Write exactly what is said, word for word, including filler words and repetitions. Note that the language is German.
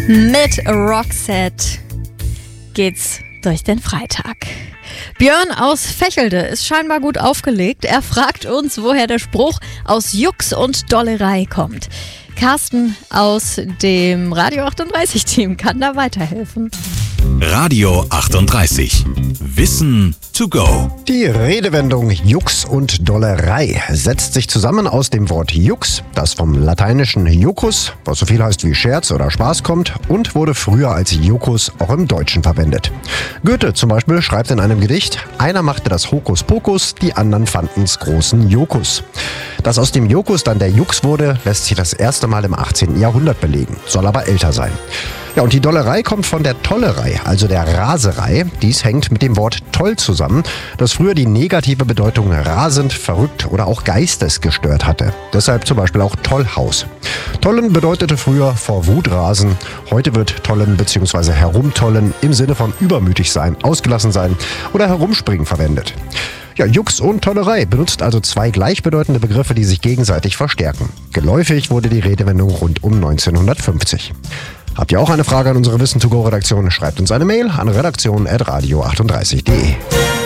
Mit Roxette geht's durch den Freitag. Björn aus Fächelde ist scheinbar gut aufgelegt. Er fragt uns, woher der Spruch aus Jux und Dollerei kommt. Carsten aus dem Radio achtunddreißig-Team kann da weiterhelfen. Radio achtunddreißig. Wissen to go. Die Redewendung Jux und Dollerei setzt sich zusammen aus dem Wort Jux, das vom lateinischen Jocus, was so viel heißt wie Scherz oder Spaß kommt, und wurde früher als Jocus auch im Deutschen verwendet. Goethe zum Beispiel schreibt in einem Gedicht: Einer machte das Hokuspokus, die anderen fanden's großen Jocus. Dass aus dem Jocus dann der Jux wurde, lässt sich das erste Mal im achtzehnten Jahrhundert belegen, soll aber älter sein. Ja, und die Dollerei kommt von der Tollerei, also der Raserei. Dies hängt mit dem Wort toll zusammen, das früher die negative Bedeutung rasend, verrückt oder auch geistesgestört hatte. Deshalb zum Beispiel auch Tollhaus. Tollen bedeutete früher vor Wut rasen. Heute wird tollen bzw. herumtollen im Sinne von übermütig sein, ausgelassen sein oder herumspringen verwendet. Ja, Jux und Tollerei benutzt also zwei gleichbedeutende Begriffe, die sich gegenseitig verstärken. Geläufig wurde die Redewendung rund um neunzehnhundertfünfzig. Habt ihr auch eine Frage an unsere Wissen to go Redaktion? Schreibt uns eine Mail an redaktion at radio achtunddreißig punkt de.